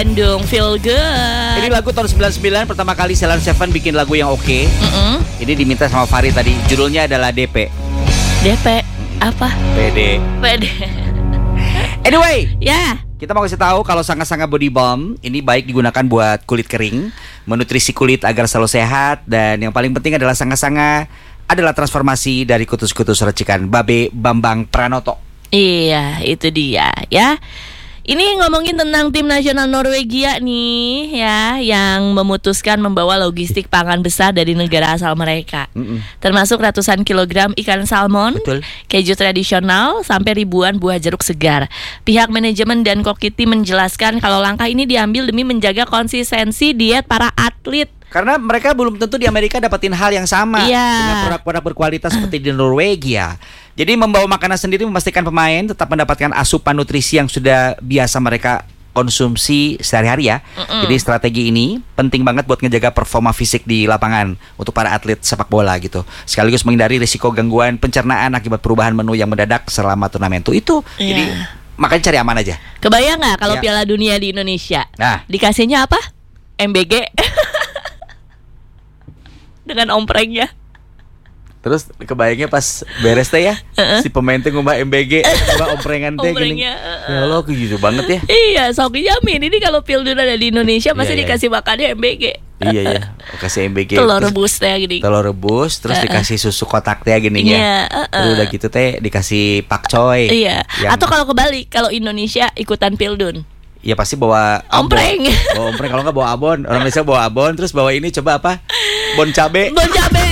Bandung Feel Good. Ini lagu tahun 99, pertama kali Ceylon Seven bikin lagu yang oke. Ini diminta sama Fahri tadi. Judulnya adalah DP. DP apa? PD. Anyway, Ya. kita mau kasih tahu kalau Sanga-Sanga Body Balm ini baik digunakan buat kulit kering, menutrisi kulit agar selalu sehat, dan yang paling penting adalah Sanga-Sanga adalah transformasi dari kutus-kutus racikan Babe Bambang Pranoto. Iya, itu dia ya. Ini ngomongin tentang tim nasional Norwegia nih ya, yang memutuskan membawa logistik pangan besar dari negara asal mereka. Termasuk ratusan kilogram ikan salmon, Betul. keju tradisional, sampai ribuan buah jeruk segar. Pihak manajemen dan Kokiti menjelaskan kalau langkah ini diambil demi menjaga konsistensi diet para atlet. Karena mereka belum tentu di Amerika dapetin hal yang sama dengan produk-produk berkualitas seperti di Norwegia. Jadi membawa makanan sendiri memastikan pemain tetap mendapatkan asupan nutrisi yang sudah biasa mereka konsumsi sehari-hari ya. Jadi strategi ini penting banget buat ngejaga performa fisik di lapangan untuk para atlet sepak bola gitu. Sekaligus menghindari risiko gangguan pencernaan akibat perubahan menu yang mendadak selama turnamen itu. Jadi makanya cari aman aja. Kebayang nggak kalau Piala Dunia di Indonesia? Nah, dikasihnya apa? MBG. Dengan omprengnya. terus kebayangnya pas beres teh ya, si pemain teh ngubah MBG, ngubah omprengan teh gini. Ya Allah, gitu banget ya. Iya, sok jamin ini kalau Piala Dunia ada di Indonesia pasti dikasih makannya MBG. Iya ya, kasih MBG. Telur rebus teh gini. Telur rebus, terus dikasih susu kotak teh gini ya. Terus udah gitu teh dikasih pakcoy. Iya. Atau kalau kebalik, kalau Indonesia ikutan Pildun. Ya pasti bawa ompreng. Bawa ompreng, kalau nggak bawa abon. Orang Indonesia bawa abon, terus bawa ini coba apa? Bon cabe. Bon cabe.